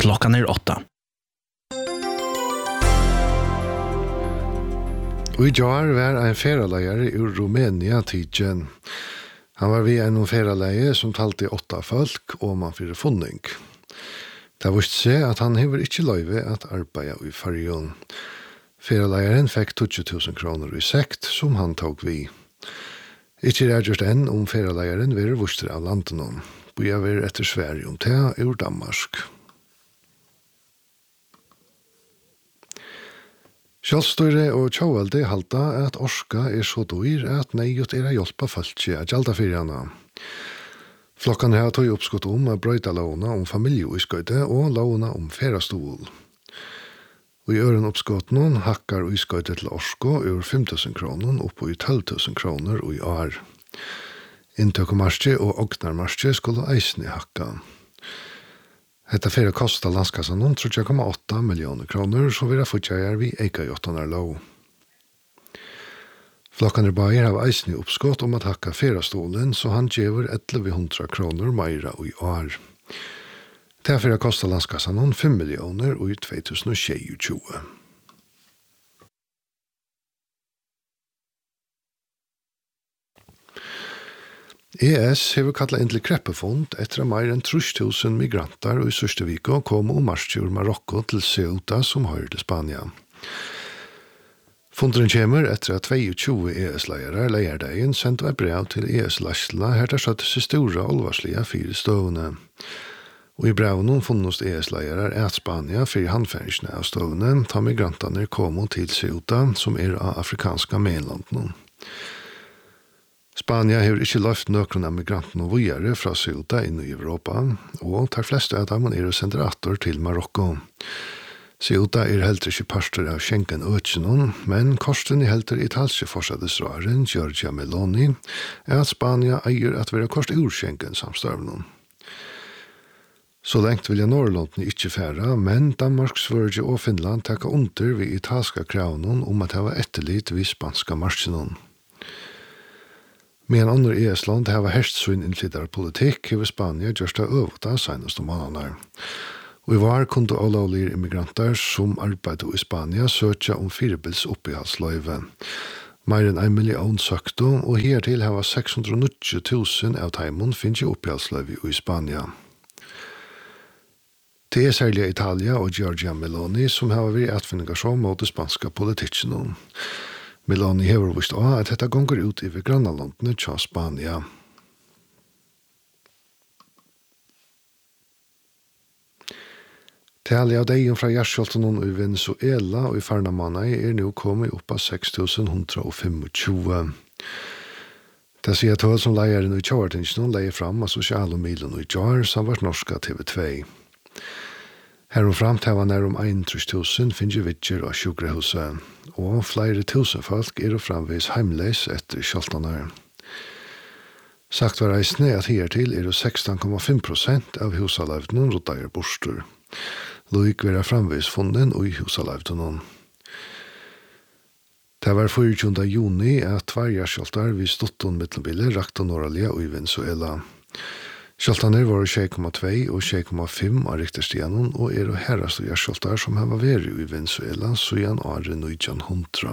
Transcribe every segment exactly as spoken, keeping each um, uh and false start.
Klockan är åtta. Og i jar var en feralejare ur Rumænia tidgen. Han var vid en feraleie som talte åtta folk og man fyrir funning. Det viste seg at han hever ikke løyve at arbeida i Färjön. Feralejaren fikk tjugo tusen kroner i sekt som han tog vi. Ikke er just enn om feralejaren vil vuster av landen. Boja vil etter Sverige om det ur Danmark. Kjølstøyre og tjåvalde halda at orska er så dyr at neiut er a hjelpa fölkje a gjalda fyrjana. Flokkan har tog oppskott om a brøyta lovna om familieuiskøyde og lovna om ferastol. Og i øren oppskottene hakkar uiskøyde til orsko ur fem tusen kroner opp i tolv tusen kroner og i år. Inntøkkomarsje og ognarmarsje skulle eisne hakka. Hetta fyrir kosta landskassan om tre komma åtta miljoner kroner, så vil jeg fortjære vi eika jottonar lov. Flokkaner Bayer har eisne oppskott om at hakka ferastolen, så han gjever elleve hundra kroner meira i år. Det fyrir kosta landskassan om fem miljoner i två tusen tjugo. E S hever kallat inn til kreppefond etter at mer enn tre tusen migranter i Sørstevika kom og marsjer Marokko til Ceuta som hører til Spania. Fondren kommer etter at tjueto E S-leiere leierdeien sendte et brev til E S-leislene her til satt seg store olvarslige fire støvende. Og i breven funnes E S-leiere at Spania fyrir handfæringsne av støvende ta migrantene kom til Ceuta som er av afrikanska mainlandene. Spania har ikke løft nøkron av migrantene og vujere fra Ceuta inn i Europa, og tar fleste av dem er sendrator til Marokko. Ceuta er heller ikke parster av Schengen-øtjenen, men korsten er heller italske forsadesraren Giorgia Meloni er at Spania eier at være kost ur Schengen-samstøvnen. Så lengt vil jeg Norrlanden ikke fære, men Danmark, Sverige og Finland takker under ved italska kravene om at det var etterlit ved spanska marskenen. Men andre E S-land har herst sin innflyttere politikk i Spania gjørst av øvda seneste måneder. Og i var kunne olovlige immigranter som arbeidet i Spania søkja om firebils oppihalsløyve. Mer enn en million søkte, og hertil har seks hundre og nitti tusen av teimon finnes oppihalsløyve i Spania. Det er særlig Italia og Giorgia Meloni som har vært atfinningasjon mot det spanska politikken. Meloni hever vist også at dette gonger ut i grannlandene til Spania. Tallet av degen fra Gjerskjolten i Venezuela og i Farnamanei er nå kommet opp av seks tusen one hundred twenty-fem. Det sier tøl som leieren i Tjåartingsen leier fram av sosiale milen i Jar som var norska T V two. Her og frem til var om einogtrýss tusen finner vidger av sjukrehuset, og flere tusen folk er og fremvis heimleis etter kjoltene. Sagt var reisende at hertil er sexton komma fem prosent av husalevnen råddager borster. Loik vil fremvis funnen i husalevnen. Det var tjuefire juni at tverjarskjoltar vid Stotton mittelbille rakt og Noralia og i Venezuela. Skjoltane var sju komma två og sju komma fem av rikterstenen, og er og herrast og gjerskjoltar som har vært i Venezuela siden året nitton hundre.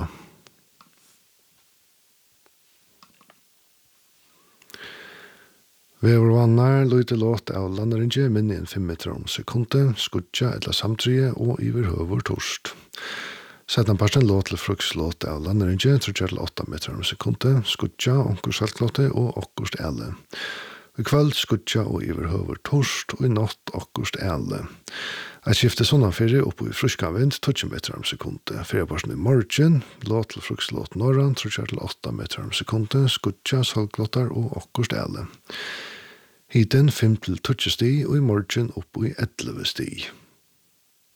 Vevervannar løyte låt av landeringe minne en fem meter om sekundet, skudja eller samtrye og iverhøver torst. Sedan parsten låt til frukslåt av landeringe, trudja til åtta meter om sekundet, skudja, onkur saltlåte og okkurst ele. I kveld skudja og iverhøver torst og i natt okkurst ele. Jeg skifte sånne ferie opp i friska vind tjugo meter om sekundet. Feriebarsen i morgen, låt til frukslåt norran, trudja til åtta meter om sekundet, skudja, saltlåtar og okkurst ele. Hiten fem til tjugo sti og i morgen opp i elleve sti.